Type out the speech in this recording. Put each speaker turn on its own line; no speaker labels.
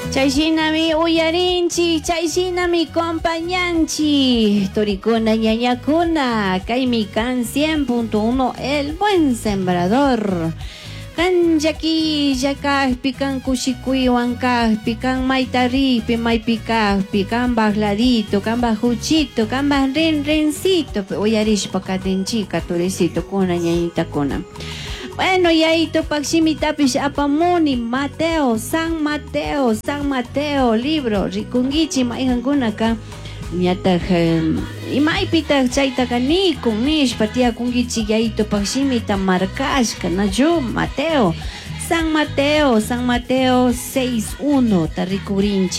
Chayshinami uyarinchi, chayshinami compañanchi. Toricuna ñañacuna, Caimicán 100.1, el buen sembrador. Kanjaki yakaj pican cuchicuyuan pican maitaripi maipicajpi can bajladito can bajuchito can rincito uyarishpa katinchika turecito kuna ñañita kuna. Bueno, yaito paximitapish apamuni San Mateo libro rikungichi maijankunaka ñataj imaypita chayta kanikun nishpa tiyakungichi yaito paximita markashka nachu San Mateo 6:1 tarikurinchi.